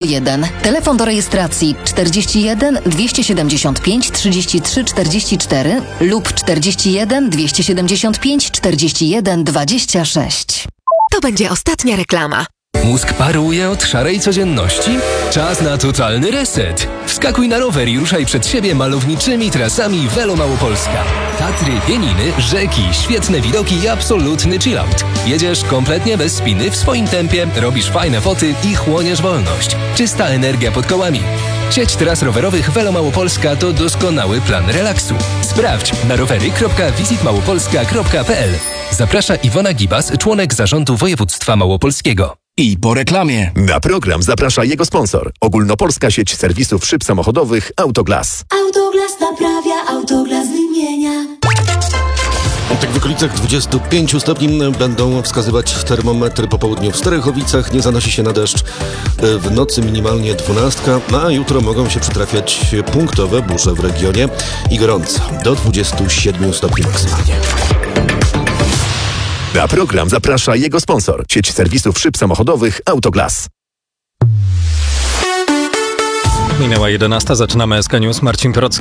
101. Telefon do rejestracji 41 275 33 44 lub 41 275 41 26. To będzie ostatnia reklama. Mózg paruje od szarej codzienności? Czas na totalny reset. Wskakuj na rower i ruszaj przed siebie malowniczymi trasami Velo Małopolska. Tatry, pieniny, rzeki, świetne widoki i absolutny chillout. Jedziesz kompletnie bez spiny w swoim tempie, robisz fajne foty i chłoniesz wolność. Czysta energia pod kołami. Sieć tras rowerowych Velo Małopolska to doskonały plan relaksu. Sprawdź na rowery.visitmałopolska.pl. Zaprasza Iwona Gibas, członek zarządu województwa małopolskiego. I po reklamie. Na program zaprasza jego sponsor. Ogólnopolska sieć serwisów szyb samochodowych Autoglas. Autoglas naprawia, Autoglas wymienia. Tak w okolicach 25 stopni będą wskazywać termometry po południu w Starechowicach. Nie zanosi się na deszcz. W nocy minimalnie 12, a jutro mogą się przytrafiać punktowe burze w regionie i gorąco. Do 27 stopni maksymalnie. Na program zaprasza jego sponsor. Sieć serwisów szyb samochodowych Autoglas. Minęła 11, zaczynamy SK News. Marcin Procki.